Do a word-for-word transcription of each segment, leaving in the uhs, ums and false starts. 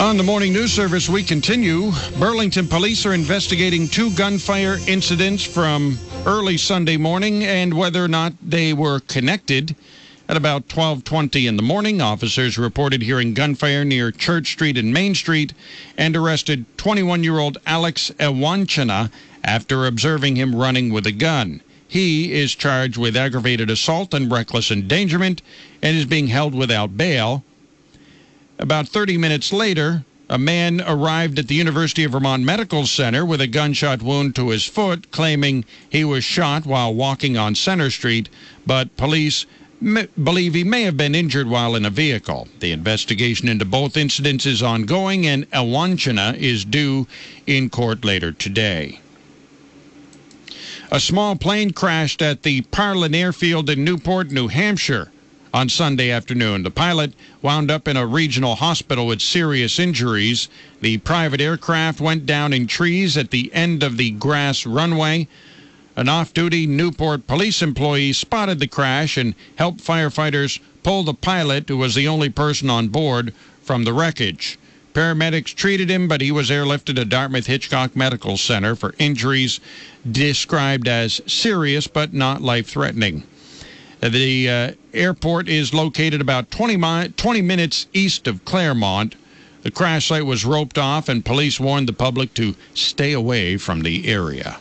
On the morning news service, we continue. Burlington police are investigating two gunfire incidents from early Sunday morning and whether or not they were connected. At about twelve twenty in the morning, officers reported hearing gunfire near Church Street and Main Street and arrested twenty-one-year-old Alex Ewanchina after observing him running with a gun. He is charged with aggravated assault and reckless endangerment and is being held without bail. About thirty minutes later, a man arrived at the University of Vermont Medical Center with a gunshot wound to his foot, claiming he was shot while walking on Center Street, but police m- believe he may have been injured while in a vehicle. The investigation into both incidents is ongoing, and Ewanchina is due in court later today. A small plane crashed at the Parlin Airfield in Newport, New Hampshire on Sunday afternoon. The pilot wound up in a regional hospital with serious injuries. The private aircraft went down in trees at the end of the grass runway. An off-duty Newport police employee spotted the crash and helped firefighters pull the pilot, who was the only person on board, from the wreckage. Paramedics treated him, but he was airlifted to Dartmouth Hitchcock Medical Center for injuries described as serious but not life-threatening. The uh, airport is located about twenty, mi- twenty minutes east of Claremont. The crash site was roped off, and police warned the public to stay away from the area.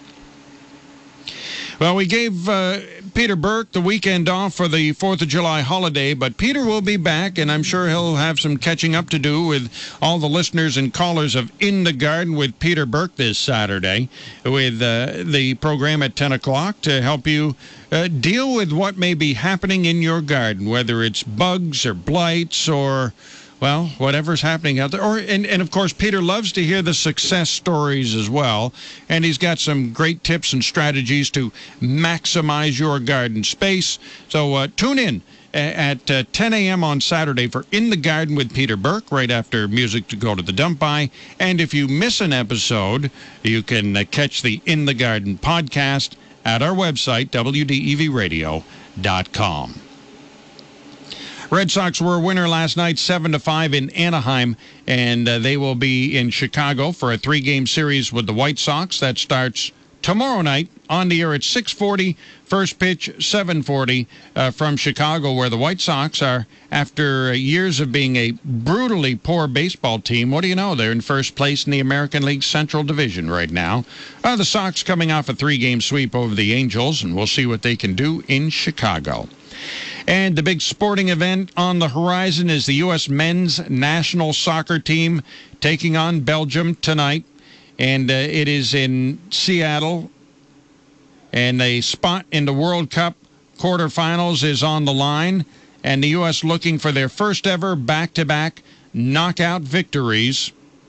Well, we gave uh, Peter Burke the weekend off for the fourth of July holiday, but Peter will be back, and I'm sure he'll have some catching up to do with all the listeners and callers of In the Garden with Peter Burke this Saturday with uh, the program at ten o'clock to help you uh, deal with what may be happening in your garden, whether it's bugs or blights or, well, whatever's happening out there. Or, and, and, of course, Peter loves to hear the success stories as well, and he's got some great tips and strategies to maximize your garden space. So uh, tune in at uh, ten a.m. on Saturday for In the Garden with Peter Burke, right after music to go to the dump by. And if you miss an episode, you can uh, catch the In the Garden podcast at our website, W D E V radio dot com. Red Sox were a winner last night, seven to five in Anaheim, and uh, they will be in Chicago for a three-game series with the White Sox. That starts tomorrow night on the air at six forty. First pitch, seven forty uh, from Chicago, where the White Sox are, after years of being a brutally poor baseball team, what do you know? They're in first place in the American League Central Division right now. Uh, the Sox coming off a three-game sweep over the Angels, and we'll see what they can do in Chicago. And the big sporting event on the horizon is the U S men's national soccer team taking on Belgium tonight. And uh, it is in Seattle. And a spot in the World Cup quarterfinals is on the line. And the U S looking for their first ever back-to-back knockout victories.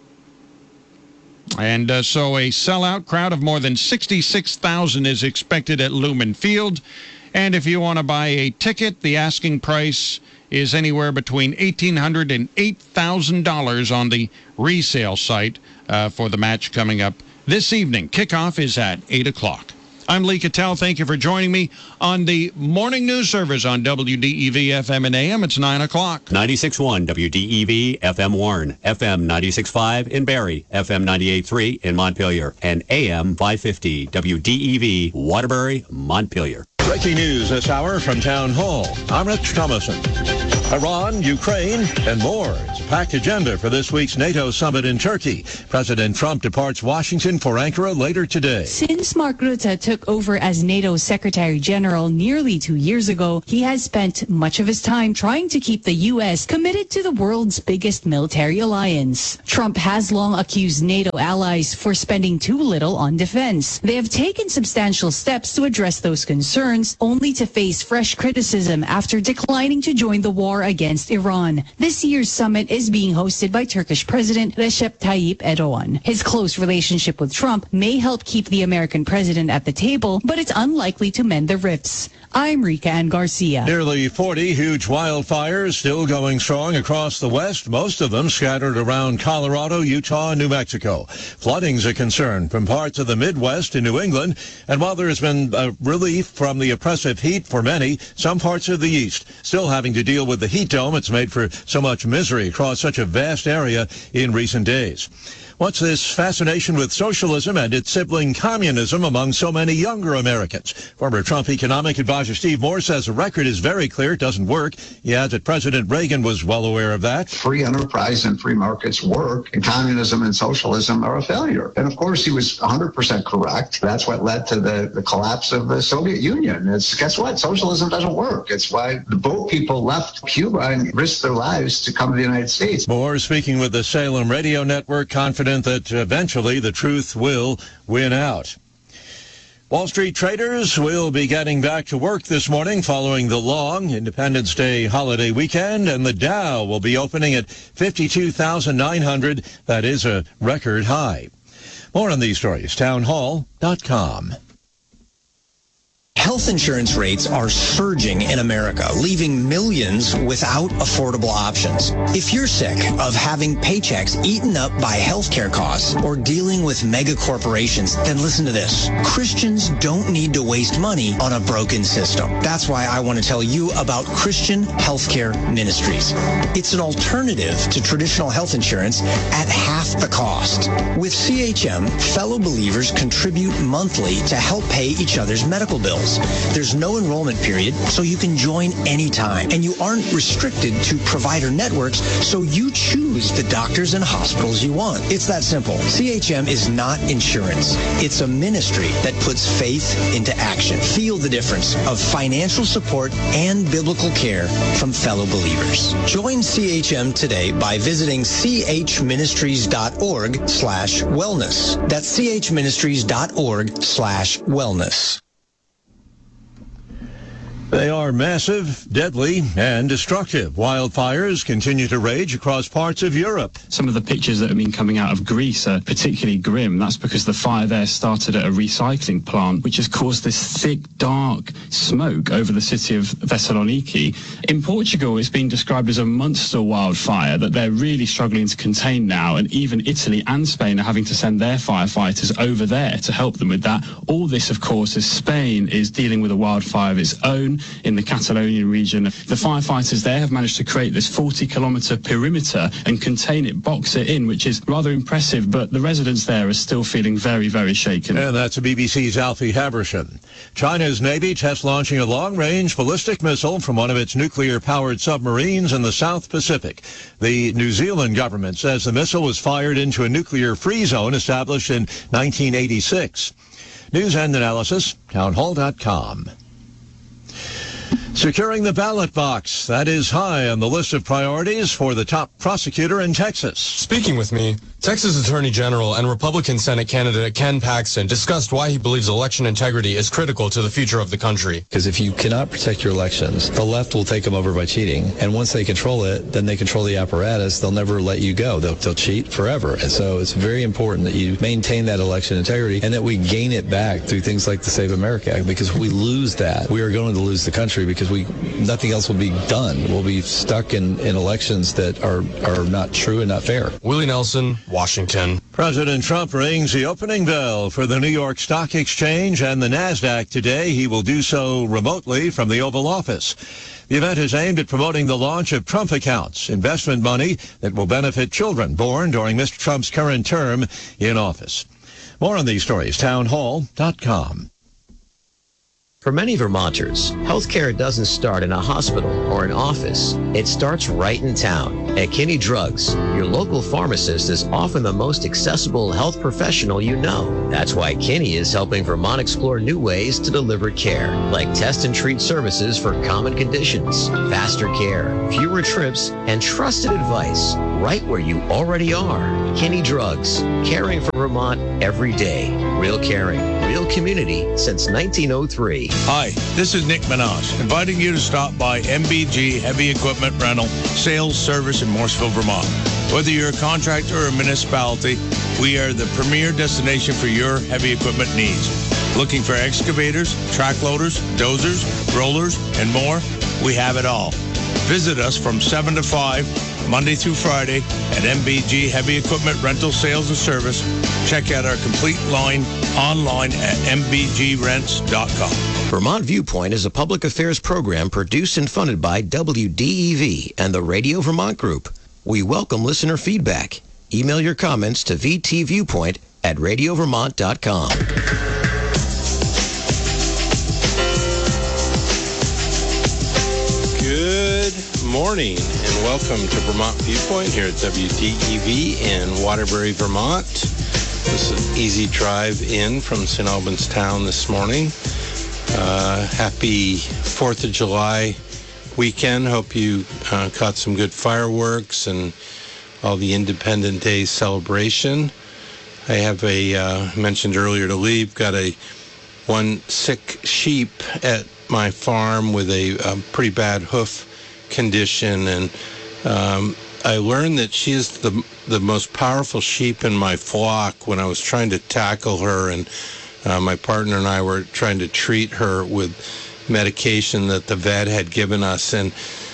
And uh, so a sellout crowd of more than sixty-six thousand is expected at Lumen Field. And if you want to buy a ticket, the asking price is anywhere between eighteen hundred dollars and eight thousand dollars on the resale site uh, for the match coming up this evening. Kickoff is at eight o'clock. I'm Lee Cattell. Thank you for joining me on the morning news service on W D E V F M and A M. It's nine o'clock. ninety-six point one W D E V F M Warren, F M ninety-six point five in Barrie, F M ninety-eight point three in Montpelier, and A M five fifty W D E V Waterbury, Montpelier. Breaking news this hour from Town Hall. I'm Rich Thomason. Iran, Ukraine, and more. It's a packed agenda for this week's NATO summit in Turkey. President Trump departs Washington for Ankara later today. Since Mark Rutte took over as NATO Secretary General nearly two years ago, he has spent much of his time trying to keep the U S committed to the world's biggest military alliance. Trump has long accused NATO allies for spending too little on defense. They have taken substantial steps to address those concerns, only to face fresh criticism after declining to join the war against Iran. This year's summit is being hosted by Turkish President Recep Tayyip Erdogan. His close relationship with Trump may help keep the American president at the table, but it's unlikely to mend the rifts. I'm Rika Ann Garcia. Nearly forty huge wildfires still going strong across the West, most of them scattered around Colorado, Utah, and New Mexico. Flooding's a concern from parts of the Midwest to New England, and while there has been uh, relief from the oppressive heat for many, some parts of the East still having to deal with the the heat dome. It's made for so much misery across such a vast area in recent days. What's this fascination with socialism and its sibling communism among so many younger Americans? Former Trump economic advisor Steve Moore says the record is very clear. It doesn't work. He adds that President Reagan was well aware of that. Free enterprise and free markets work, and communism and socialism are a failure. And of course, he was one hundred percent correct. That's what led to the, the collapse of the Soviet Union. It's, guess what? Socialism doesn't work. It's why the boat people left Cuba and risked their lives to come to the United States. Moore speaking with the Salem Radio Network, confident that eventually the truth will win out. Wall Street traders will be getting back to work this morning following the long Independence Day holiday weekend, and the Dow will be opening at fifty-two thousand nine hundred. That is a record high. More on these stories, townhall dot com. Health insurance rates are surging in America, leaving millions without affordable options. If you're sick of having paychecks eaten up by healthcare costs or dealing with mega corporations, then listen to this. Christians don't need to waste money on a broken system. That's why I want to tell you about Christian Healthcare Ministries. It's an alternative to traditional health insurance at half the cost. With C H M, fellow believers contribute monthly to help pay each other's medical bills. There's no enrollment period, so you can join anytime. And you aren't restricted to provider networks, so you choose the doctors and hospitals you want. It's that simple. C H M is not insurance. It's a ministry that puts faith into action. Feel the difference of financial support and biblical care from fellow believers. Join C H M today by visiting chministries.org slash wellness. That's chministries.org slash wellness. They are massive, deadly, and destructive. Wildfires continue to rage across parts of Europe. Some of the pictures that have been coming out of Greece are particularly grim. That's because the fire there started at a recycling plant, which has caused this thick, dark smoke over the city of Thessaloniki. In Portugal, it's been described as a monster wildfire that they're really struggling to contain now, and even Italy and Spain are having to send their firefighters over there to help them with that. All this, of course, as Spain is dealing with a wildfire of its own in the Catalonian region. The firefighters there have managed to create this forty kilometre perimeter and contain it, box it in, which is rather impressive, but the residents there are still feeling very, very shaken. And that's B B C's Alfie Habersham. China's Navy test launching a long-range ballistic missile from one of its nuclear-powered submarines in the South Pacific. The New Zealand government says the missile was fired into a nuclear-free zone established in nineteen eighty-six. News and analysis, townhall dot com. Securing the ballot box, that is high on the list of priorities for the top prosecutor in Texas. Speaking with me, Texas Attorney General and Republican Senate candidate Ken Paxton discussed why he believes election integrity is critical to the future of the country. Because if you cannot protect your elections, the left will take them over by cheating. And once they control it, then they control the apparatus. They'll never let you go. They'll, they'll cheat forever. And so it's very important that you maintain that election integrity and that we gain it back through things like the Save America Act. Because if we lose that, we are going to lose the country because we nothing else will be done. We'll be stuck in, in elections that are, are not true and not fair. Willie Nelson, Washington. President Trump rings the opening bell for the New York Stock Exchange and the NASDAQ today. He will do so remotely from the Oval Office. The event is aimed at promoting the launch of Trump accounts, investment money that will benefit children born during Mister Trump's current term in office. More on these stories, townhall dot com. For many Vermonters, healthcare doesn't start in a hospital or an office. It starts right in town. At Kinney Drugs, your local pharmacist is often the most accessible health professional you know. That's why Kinney is helping Vermont explore new ways to deliver care, like test and treat services for common conditions, faster care, fewer trips, and trusted advice right where you already are. Kinney Drugs, caring for Vermont every day. Real caring, real community since nineteen oh three. Hi, this is Nick Minaj, inviting you to stop by M B G Heavy Equipment Rental Sales Service in Morrisville, Vermont. Whether you're a contractor or a municipality, we are the premier destination for your heavy equipment needs. Looking for excavators, track loaders, dozers, rollers, and more? We have it all. Visit us from seven to five, Monday through Friday at M B G Heavy Equipment Rental Sales and Service. Check out our complete line online at m b g rents dot com. Vermont Viewpoint is a public affairs program produced and funded by W D E V and the Radio Vermont Group. We welcome listener feedback. Email your comments to v t viewpoint at radio vermont dot com. Good morning and welcome to Vermont Viewpoint here at W D E V in Waterbury, Vermont. This is an easy drive in from Saint Albans Town this morning. Uh, happy fourth of July weekend. Hope you uh, caught some good fireworks and all the Independence Day celebration. I have a, uh, mentioned earlier to leave, got a one sick sheep at my farm with a, a pretty bad hoof condition, and um, I learned that she is the the most powerful sheep in my flock. When I was trying to tackle her, and uh, my partner and I were trying to treat her with medication that the vet had given us, and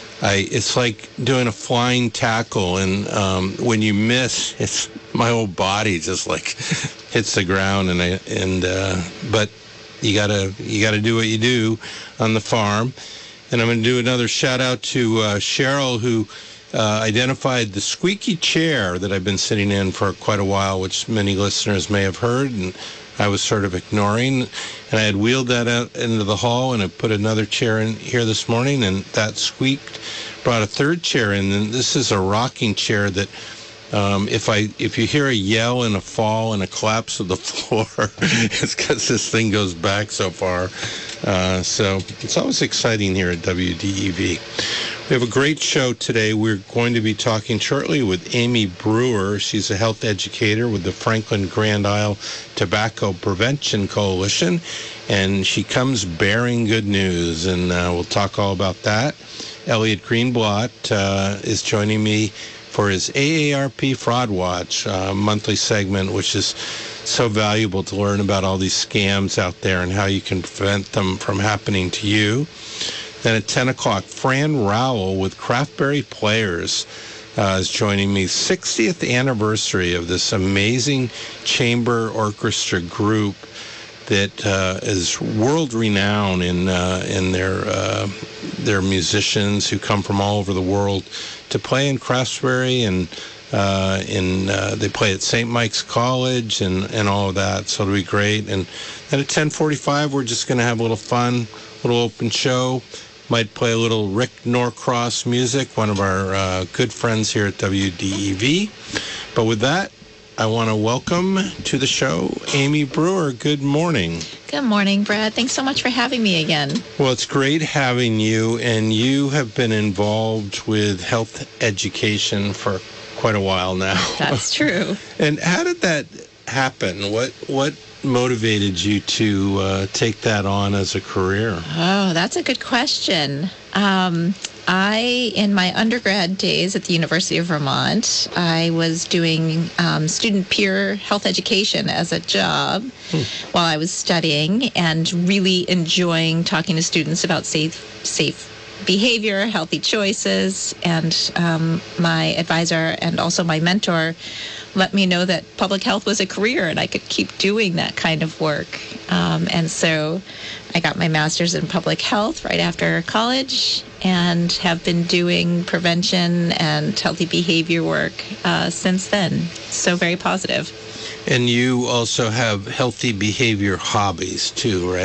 I it's like doing a flying tackle, and um, when you miss, it's my whole body just like hits the ground, and I and uh, but you gotta you gotta do what you do on the farm. And I'm going to do another shout out to uh, Cheryl, who uh, identified the squeaky chair that I've been sitting in for quite a while, which many listeners may have heard, and I was sort of ignoring. And I had wheeled that out into the hall, and I put another chair in here this morning, and that squeaked. Brought a third chair in, and this is a rocking chair that um, if I if you hear a yell and a fall and a collapse of the floor, it's because this thing goes back so far. Uh, so it's always exciting here at W D E V. We have a great show today. We're going to be talking shortly with Amy Brewer. She's a health educator with the Franklin Grand Isle Tobacco Prevention Coalition, and she comes bearing good news, and uh, we'll talk all about that. Elliot Greenblatt uh, is joining me for his A A R P Fraud Watch uh, monthly segment, which is so valuable to learn about all these scams out there and how you can prevent them from happening to you. Then at ten o'clock, Fran Rowell with Craftberry Players uh, is joining me. sixtieth anniversary of this amazing chamber orchestra group that uh, is world-renowned in uh, in their uh, their musicians who come from all over the world to play in Craftsbury, and uh, in uh, they play at Saint Mike's College and, and all of that. So it'll be great. And then at ten forty-five, we're just going to have a little fun, little open show. Might play a little Rick Norcross music, one of our uh, good friends here at W D E V. But with that, I want to welcome to the show Amy Brewer. Good morning. Good morning, Brad. Thanks so much for having me again. Well, it's great having you, and you have been involved with health education for quite a while now. That's true. And how did that happen? What what motivated you to uh, take that on as a career? Oh, that's a good question. Um, I, in my undergrad days at the University of Vermont, I was doing um, student peer health education as a job hmm. while I was studying, and really enjoying talking to students about safe, safe behavior, healthy choices. And um, my advisor and also my mentor let me know that public health was a career and I could keep doing that kind of work. Um, and so I got my master's in public health right after college, and have been doing prevention and healthy behavior work uh, since then. So very positive. And you also have healthy behavior hobbies too, right?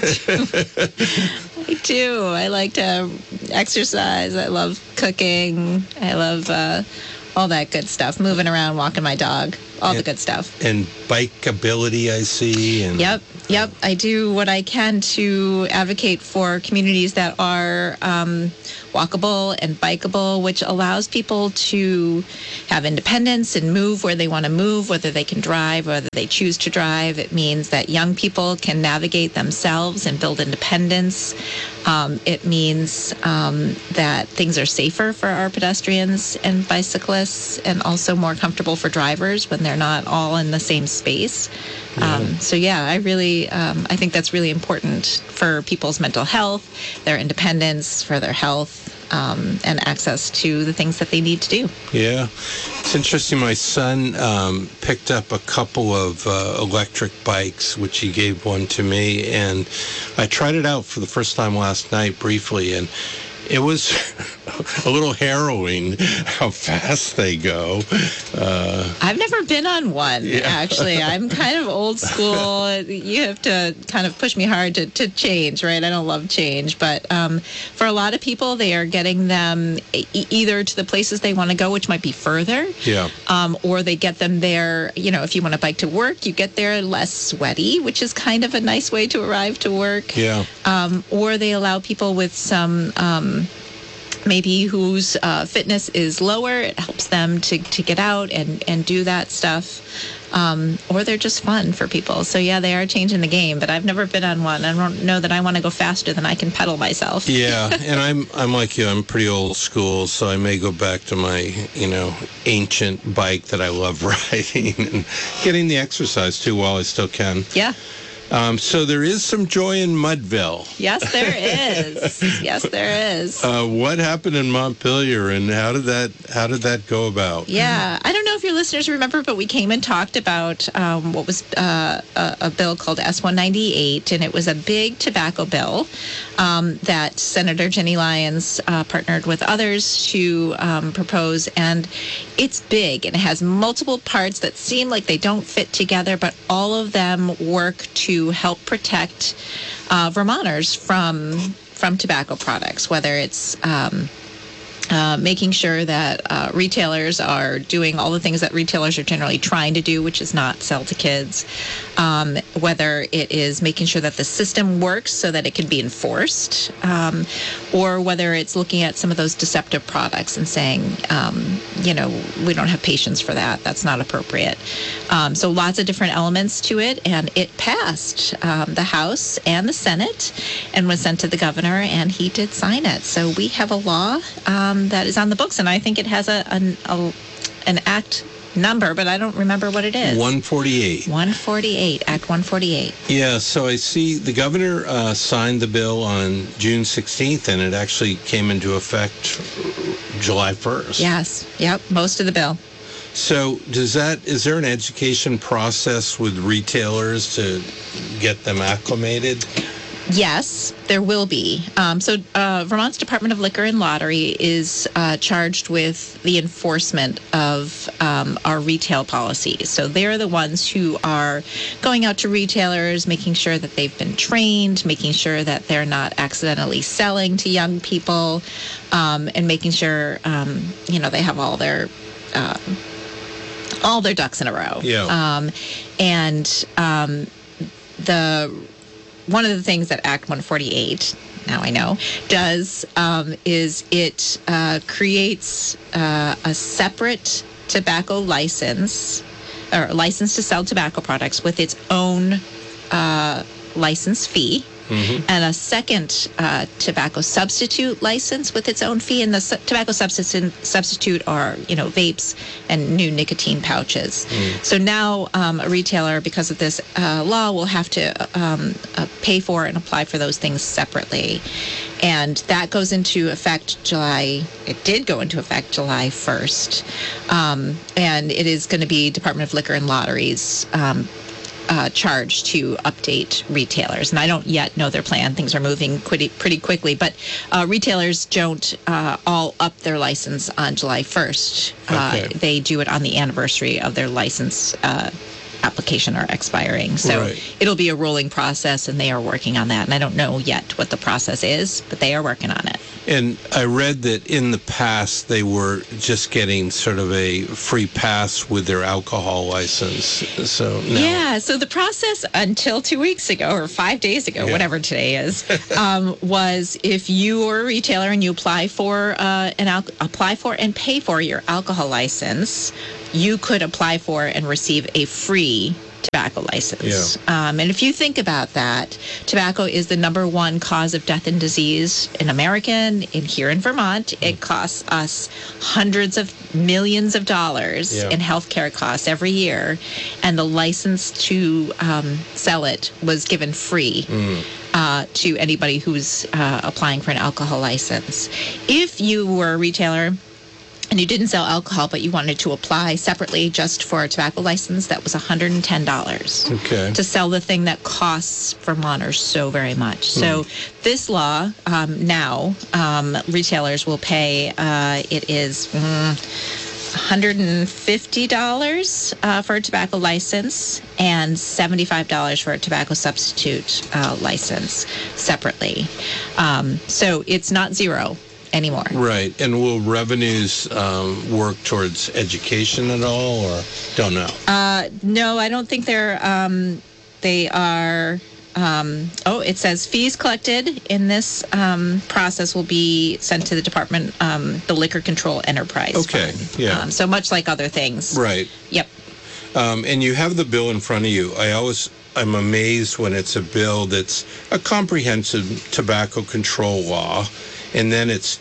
I do. I like to exercise. I love cooking. I love uh, all that good stuff. Moving around, walking my dog, all and, the good stuff. And bikeability, I see. And Yep. Yep. I do what I can to advocate for communities that are um, walkable and bikeable, which allows people to have independence and move where they want to move, whether they can drive, whether they choose to drive. It means that young people can navigate themselves and build independence. Um, it means um, that things are safer for our pedestrians and bicyclists, and also more comfortable for drivers when they're not all in the same space. Yeah. Um, so yeah, I really, um, I think that's really important for people's mental health, their independence, for their health. um, and access to the things that they need to do. Yeah. It's interesting. My son um, picked up a couple of uh, electric bikes, which he gave one to me, and I tried it out for the first time last night briefly, and it was a little harrowing how fast they go. Uh, I've never been on one, Yeah. actually. I'm kind of old school. You have to kind of push me hard to, to change, right? I don't love change. But um, for a lot of people, they are getting them e- either to the places they want to go, which might be further, yeah. um, or they get them there. You know, if you want to bike to work, you get there less sweaty, which is kind of a nice way to arrive to work. Yeah. Um, or they allow people with some... Um, maybe whose uh, fitness is lower. It helps them to, to get out and, and do that stuff. Um, or they're just fun for people. So, yeah, they are changing the game, but I've never been on one. I don't know that I want to go faster than I can pedal myself. Yeah, and I'm I'm like you. I'm pretty old school, so I may go back to my, you know, ancient bike that I love riding and getting the exercise, too, while I still can. Yeah. Um, so there is some joy in Mudville. Yes, there is. Yes, there is. Uh, what happened in Montpelier, and how did that how did that go about? Yeah, I don't know if your listeners remember, but we came and talked about um, what was uh, a, a bill called S one ninety-eight, and it was a big tobacco bill um, that Senator Jenny Lyons uh, partnered with others to um, propose, and it's big, and it has multiple parts that seem like they don't fit together, but all of them work to help protect uh, Vermonters from from tobacco products, whether it's um, uh, making sure that uh, retailers are doing all the things that retailers are generally trying to do, which is not sell to kids, um, whether it is making sure that the system works so that it can be enforced, um, or whether it's looking at some of those deceptive products and saying, um, you know, we don't have patience for that. That's not appropriate. Um, so lots of different elements to it, and it passed um, the House and the Senate and was sent to the governor, and he did sign it. So we have a law um, that is on the books, and I think it has a an, a, an act number, but I don't remember what it is. one forty-eight. one forty-eight, Act one forty-eight. Yeah, so I see the governor uh, signed the bill on June sixteenth, and it actually came into effect July first. Yes, yep, most of the bill. So does that, is there an education process with retailers to get them acclimated? Yes, there will be. Um, so uh, Vermont's Department of Liquor and Lottery is uh, charged with the enforcement of um, our retail policies. So they're the ones who are going out to retailers, making sure that they've been trained, making sure that they're not accidentally selling to young people, um, and making sure, um, you know, they have all their... Uh, all their ducks in a row. Yeah. Um, and um, the one of the things that Act one forty-eight, now I know, does um, is it uh, creates uh, a separate tobacco license, or license to sell tobacco products with its own uh, license fee. Mm-hmm. And a second uh, tobacco substitute license with its own fee. And the su- tobacco substitute substitute are, you know, vapes and new nicotine pouches. Mm. So now um, a retailer, because of this uh, law, will have to um, uh, pay for and apply for those things separately. And that goes into effect July, it did go into effect July first. Um, and it is going to be Department of Liquor and Lotteries um, Uh, charge to update retailers. And I don't yet know their plan. Things are moving pretty, pretty quickly. But uh, retailers don't uh, all up their license on July first. Okay. Uh, they do it on the anniversary of their license uh, application or expiring. So Right. it'll be a rolling process, and they are working on that. And I don't know yet what the process is, but they are working on it. And I read that in the past they were just getting sort of a free pass with their alcohol license. So now, Yeah, so the process until two weeks ago or five days ago, Yeah. whatever today is, um, was if you are a retailer and you apply for uh, an al- apply for and pay for your alcohol license, you could apply for and receive a free tobacco license. Yeah. Um, and if you think about that, tobacco is the number one cause of death and disease in America and here in Vermont. Mm. It costs us hundreds of millions of dollars yeah. in healthcare costs every year, and the license to um, sell it was given free. Mm. Uh, to anybody who's uh, applying for an alcohol license. If you were a retailer and you didn't sell alcohol, but you wanted to apply separately just for a tobacco license, that was one hundred ten dollars okay. to sell the thing that costs Vermonters so very much. Mm. So this law um, now, um, retailers will pay, uh, it is... Mm, one hundred fifty dollars uh, for a tobacco license and seventy-five dollars for a tobacco substitute uh, license separately. Um, so it's not zero anymore. Right. And will revenues um, work towards education at all, or don't know? Uh, no, I don't think they're, um, they are... Um, oh, it says fees collected in this um, process will be sent to the department, um, the Liquor Control Enterprise Okay, Fund. yeah. Um, so much like other things. Right. Yep. Um, and you have the bill in front of you. I always, I'm amazed when it's a bill that's a comprehensive tobacco control law, and then it's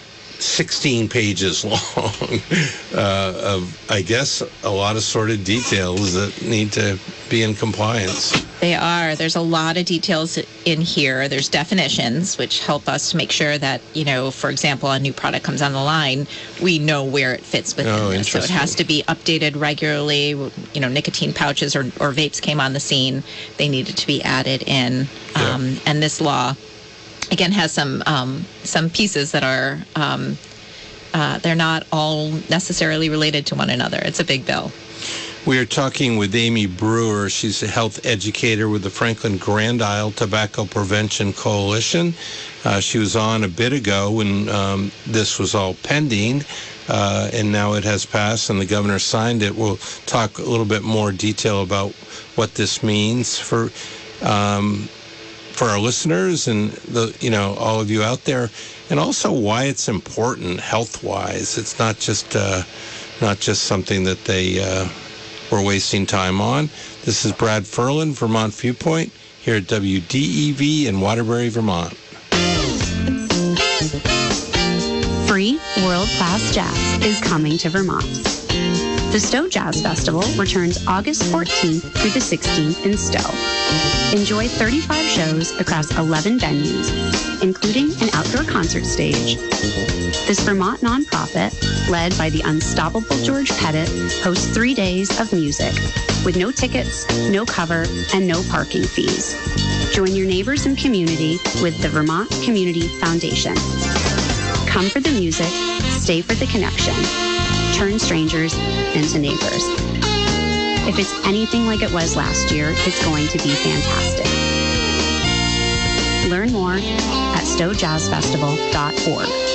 sixteen pages long uh, of, I guess, a lot of sort of details that need to be in compliance. They are. There's a lot of details in here. There's definitions, which help us to make sure that, you know, for example, a new product comes on the line, we know where it fits within oh, this. So it has to be updated regularly. You know, nicotine pouches or, or vapes came on the scene. They needed to be added in. Yeah. Um, and this law, again, has some um, some pieces that are, um, uh, they're not all necessarily related to one another. It's a big bill. We are talking with Amy Brewer. She's a health educator with the Franklin Grand Isle Tobacco Prevention Coalition. Uh, she was on a bit ago when um, this was all pending, uh, and now it has passed and the governor signed it. We'll talk a little bit more detail about what this means for um, for our listeners and the you know all of you out there, and also why it's important health-wise. It's not just uh, not just something that they uh, were wasting time on. This is Brad Ferlin, Vermont Viewpoint, here at W D E V in Waterbury, Vermont. Free world-class jazz is coming to Vermont. The Stowe Jazz Festival returns August fourteenth through the sixteenth in Stowe. Enjoy thirty-five shows across eleven venues, including an outdoor concert stage. This Vermont nonprofit, led by the unstoppable George Pettit, hosts three days of music with no tickets, no cover, and no parking fees. Join your neighbors and community with the Vermont Community Foundation. Come for the music, stay for the connection. Turn strangers into neighbors. If it's anything like it was last year, it's going to be fantastic. Learn more at stowe jazz festival dot org.